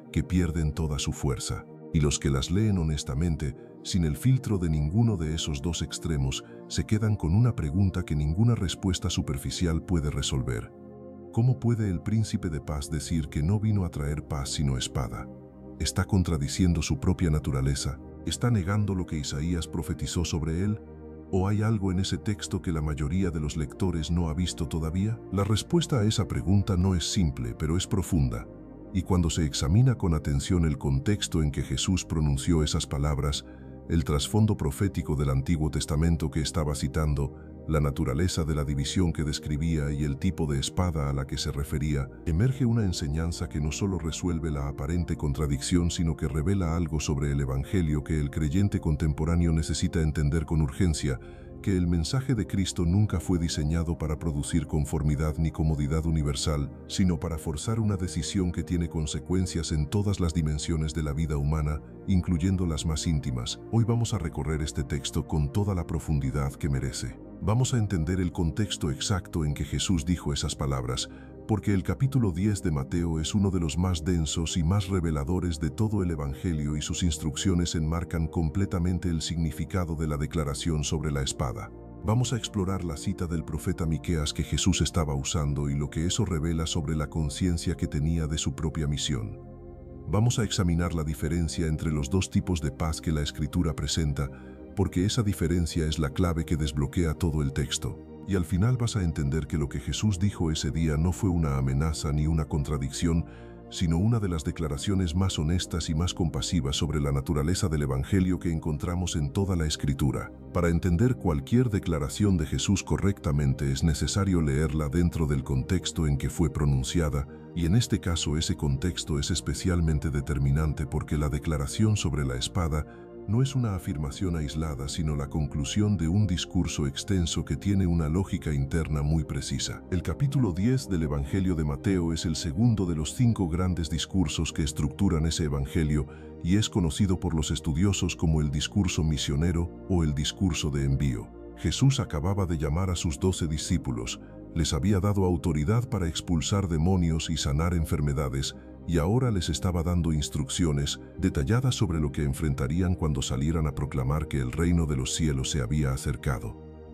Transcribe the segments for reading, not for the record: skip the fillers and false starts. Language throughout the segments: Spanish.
que pierden toda su fuerza. Y los que las leen honestamente, sin el filtro de ninguno de esos dos extremos, se quedan con una pregunta que ninguna respuesta superficial puede resolver. ¿Cómo puede el príncipe de paz decir que no vino a traer paz sino espada? ¿Está contradiciendo su propia naturaleza? ¿Está negando lo que Isaías profetizó sobre él? ¿O hay algo en ese texto que la mayoría de los lectores no ha visto todavía? La respuesta a esa pregunta no es simple, pero es profunda. Y cuando se examina con atención el contexto en que Jesús pronunció esas palabras, el trasfondo profético del Antiguo Testamento que estaba citando, la naturaleza de la división que describía y el tipo de espada a la que se refería, emerge una enseñanza que no solo resuelve la aparente contradicción, sino que revela algo sobre el Evangelio que el creyente contemporáneo necesita entender con urgencia, que el mensaje de Cristo nunca fue diseñado para producir conformidad ni comodidad universal, sino para forzar una decisión que tiene consecuencias en todas las dimensiones de la vida humana, incluyendo las más íntimas. Hoy vamos a recorrer este texto con toda la profundidad que merece. Vamos a entender el contexto exacto en que Jesús dijo esas palabras, porque el capítulo 10 de Mateo es uno de los más densos y más reveladores de todo el Evangelio y sus instrucciones enmarcan completamente el significado de la declaración sobre la espada. Vamos a explorar la cita del profeta Miqueas que Jesús estaba usando y lo que eso revela sobre la conciencia que tenía de su propia misión. Vamos a examinar la diferencia entre los dos tipos de paz que la Escritura presenta, porque esa diferencia es la clave que desbloquea todo el texto. Y al final vas a entender que lo que Jesús dijo ese día no fue una amenaza ni una contradicción, sino una de las declaraciones más honestas y más compasivas sobre la naturaleza del Evangelio que encontramos en toda la Escritura. Para entender cualquier declaración de Jesús correctamente es necesario leerla dentro del contexto en que fue pronunciada, y en este caso ese contexto es especialmente determinante porque la declaración sobre la espada no es una afirmación aislada, sino la conclusión de un discurso extenso que tiene una lógica interna muy precisa. El capítulo 10 del Evangelio de Mateo es el segundo de los 5 grandes discursos que estructuran ese Evangelio y es conocido por los estudiosos como el discurso misionero o el discurso de envío. Jesús acababa de llamar a sus 12 discípulos, les había dado autoridad para expulsar demonios y sanar enfermedades, y ahora les estaba dando instrucciones detalladas sobre lo que enfrentarían cuando salieran a proclamar que el reino de los cielos se había acercado.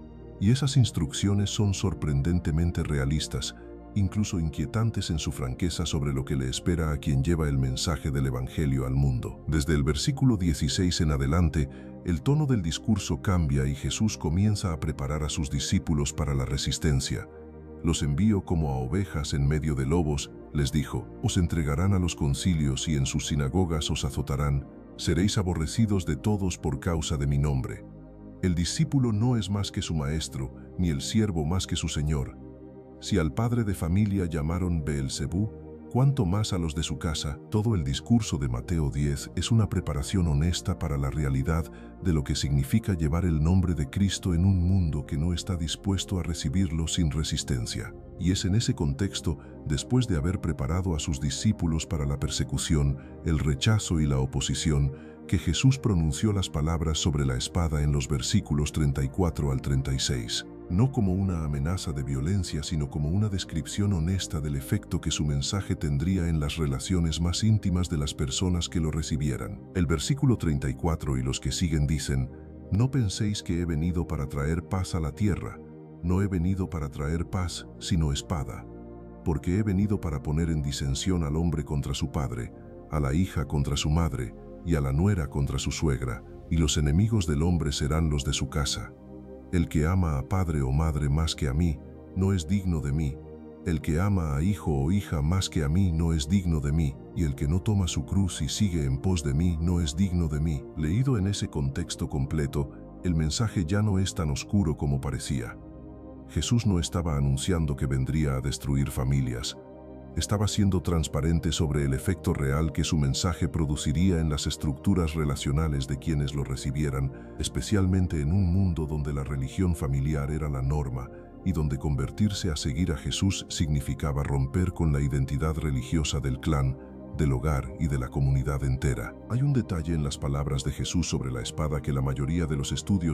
Y esas instrucciones son sorprendentemente realistas, incluso inquietantes en su franqueza sobre lo que le espera a quien lleva el mensaje del Evangelio al mundo. Desde el versículo 16 en adelante, el tono del discurso cambia y Jesús comienza a preparar a sus discípulos para la resistencia. Los envío como a ovejas en medio de lobos, les dijo, os entregarán a los concilios y en sus sinagogas os azotarán, seréis aborrecidos de todos por causa de mi nombre. El discípulo no es más que su maestro, ni el siervo más que su señor. Si al padre de familia llamaron Beelzebú, cuánto más a los de su casa. Todo el discurso de Mateo 10 es una preparación honesta para la realidad de lo que significa llevar el nombre de Cristo en un mundo que no está dispuesto a recibirlo sin resistencia. Y es en ese contexto, después de haber preparado a sus discípulos para la persecución, el rechazo y la oposición, que Jesús pronunció las palabras sobre la espada en los versículos 34 al 36. No como una amenaza de violencia, sino como una descripción honesta del efecto que su mensaje tendría en las relaciones más íntimas de las personas que lo recibieran. El versículo 34 y los que siguen dicen, no penséis que he venido para traer paz a la tierra. No he venido para traer paz, sino espada. Porque he venido para poner en disensión al hombre contra su padre, a la hija contra su madre, y a la nuera contra su suegra, y los enemigos del hombre serán los de su casa. El que ama a padre o madre más que a mí, no es digno de mí. El que ama a hijo o hija más que a mí, no es digno de mí. Y el que no toma su cruz y sigue en pos de mí, no es digno de mí. Leído en ese contexto completo, el mensaje ya no es tan oscuro como parecía. Jesús no estaba anunciando que vendría a destruir familias. Estaba siendo transparente sobre el efecto real que su mensaje produciría en las estructuras relacionales de quienes lo recibieran, especialmente en un mundo donde la religión familiar era la norma y donde convertirse a seguir a Jesús significaba romper con la identidad religiosa del clan, del hogar y de la comunidad entera. Hay un detalle en las palabras de Jesús sobre la espada que la mayoría de los estudiosos